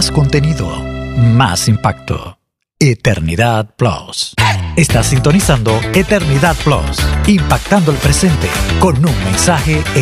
más contenido, más impacto. Eternidad Plus. Estás sintonizando Eternidad Plus, impactando el presente con un mensaje